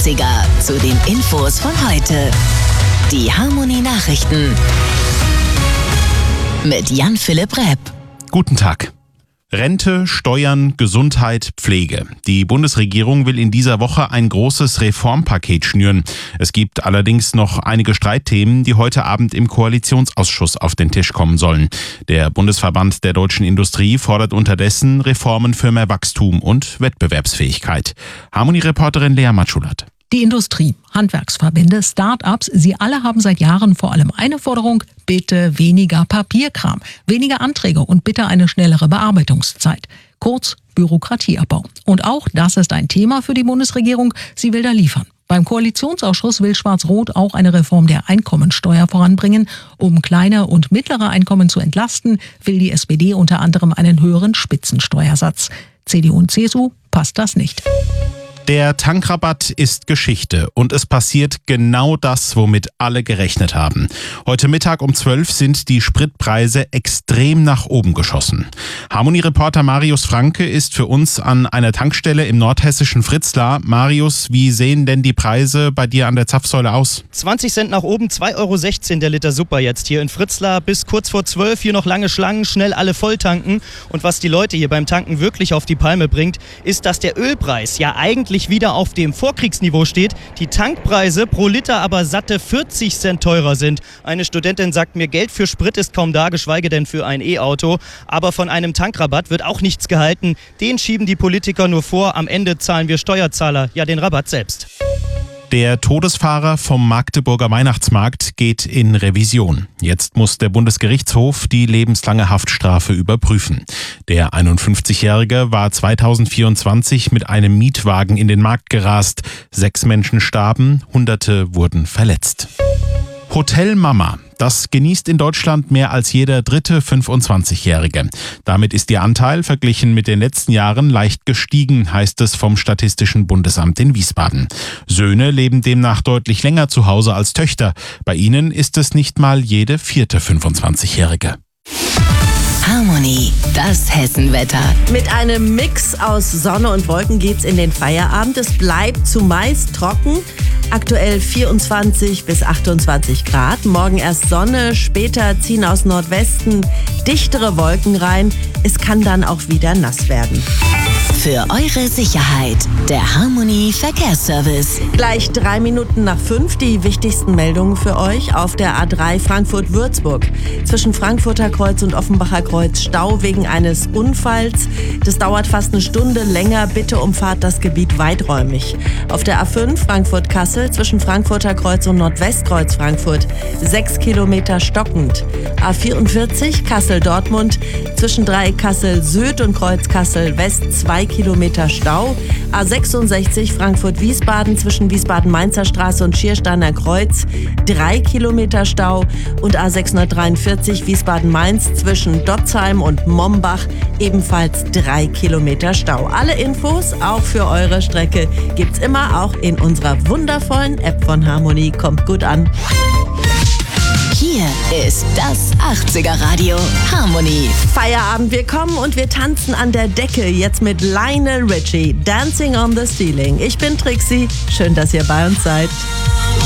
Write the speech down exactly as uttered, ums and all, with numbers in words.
achtziger zu den Infos von heute. Die Harmony Nachrichten mit Jan-Philipp Repp. Guten Tag. Rente, Steuern, Gesundheit, Pflege. Die Bundesregierung will in dieser Woche ein großes Reformpaket schnüren. Es gibt allerdings noch einige Streitthemen, die heute Abend im Koalitionsausschuss auf den Tisch kommen sollen. Der Bundesverband der deutschen Industrie fordert unterdessen Reformen für mehr Wachstum und Wettbewerbsfähigkeit. Harmony-Reporterin Lea Matschulat. Die Industrie, Handwerksverbände, Start-ups, sie alle haben seit Jahren vor allem eine Forderung: bitte weniger Papierkram, weniger Anträge und bitte eine schnellere Bearbeitungszeit. Kurz Bürokratieabbau. Und auch das ist ein Thema für die Bundesregierung. Sie will da liefern. Beim Koalitionsausschuss will Schwarz-Rot auch eine Reform der Einkommensteuer voranbringen. Um kleine und mittlere Einkommen zu entlasten, will die S P D unter anderem einen höheren Spitzensteuersatz. C D U und C S U passt das nicht. Der Tankrabatt ist Geschichte und es passiert genau das, womit alle gerechnet haben. Heute Mittag um zwölf sind die Spritpreise extrem nach oben geschossen. Harmony-Reporter Marius Franke ist für uns an einer Tankstelle im nordhessischen Fritzlar. Marius, wie sehen denn die Preise bei dir an der Zapfsäule aus? zwanzig Cent nach oben, zwei Euro sechzehn der Liter Super jetzt hier in Fritzlar. Bis kurz vor zwölf hier noch lange Schlangen, schnell alle voll tanken. Und was die Leute hier beim Tanken wirklich auf die Palme bringt, ist, dass der Ölpreis ja eigentlich wieder auf dem Vorkriegsniveau steht, die Tankpreise pro Liter aber satte vierzig Cent teurer sind. Eine Studentin sagt mir, Geld für Sprit ist kaum da, geschweige denn für ein E-Auto. Aber von einem Tankrabatt wird auch nichts gehalten. Den schieben die Politiker nur vor. Am Ende zahlen wir Steuerzahler ja den Rabatt selbst. Der Todesfahrer vom Magdeburger Weihnachtsmarkt geht in Revision. Jetzt muss der Bundesgerichtshof die lebenslange Haftstrafe überprüfen. Der einundfünfzigjährige war zweitausendvierundzwanzig mit einem Mietwagen in den Markt gerast. Sechs Menschen starben, Hunderte wurden verletzt. Hotel Mama. Das genießt in Deutschland mehr als jeder dritte fünfundzwanzigjährige. Damit ist ihr Anteil verglichen mit den letzten Jahren leicht gestiegen, heißt es vom Statistischen Bundesamt in Wiesbaden. Söhne leben demnach deutlich länger zu Hause als Töchter. Bei ihnen ist es nicht mal jede vierte fünfundzwanzigjährige. Harmony, das Hessenwetter. Mit einem Mix aus Sonne und Wolken geht's in den Feierabend. Es bleibt zumeist trocken. Aktuell vierundzwanzig bis achtundzwanzig Grad. Morgen erst Sonne, später ziehen aus Nordwesten dichtere Wolken rein. Es kann dann auch wieder nass werden. Für eure Sicherheit, der Harmony Verkehrsservice. Gleich drei Minuten nach fünf die wichtigsten Meldungen für euch auf der A drei Frankfurt-Würzburg. Zwischen Frankfurter Kreuz und Offenbacher Kreuz Stau wegen eines Unfalls. Das dauert fast eine Stunde länger. Bitte umfahrt das Gebiet weiträumig. Auf der A fünf Frankfurt-Kassel zwischen Frankfurter Kreuz und Nordwestkreuz Frankfurt sechs Kilometer stockend. A vierundvierzig Kassel-Dortmund zwischen Dreieck Kassel-Süd und Kreuz Kassel-West zwei Kilometer Stau. A sechsundsechzig Frankfurt-Wiesbaden zwischen Wiesbaden-Mainzer Straße und Schiersteiner Kreuz drei Kilometer Stau. Und A sechshundertdreiundvierzig Wiesbaden-Mainz zwischen Dotzheim und Mombach ebenfalls drei Kilometer Stau. Alle Infos, auch für eure Strecke, gibt's immer auch in unserer wundervollen App von Harmony. Kommt gut an. Hier ist das achtziger Radio Harmony. Feierabend, wir kommen und wir tanzen an der Decke. Jetzt mit Lionel Richie, Dancing on the Ceiling. Ich bin Trixie, schön, dass ihr bei uns seid.